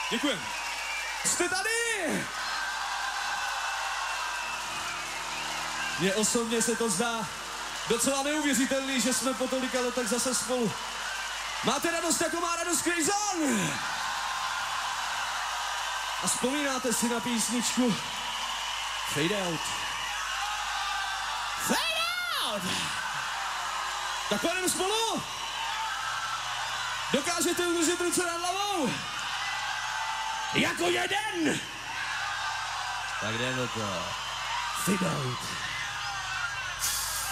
Děkujem. Jste tady! Mně osobně se to zdá docela neuvěřitelný, že jsme po tolika letech zase spolu. Máte radost, jako má radost Crazon? A vzpomínáte si na písničku Fade Out? Fade Out! Tak pojďme spolu! Dokážete udržet ruce nad hlavou? Jako jeden! Tak jdeme to. Fade Out.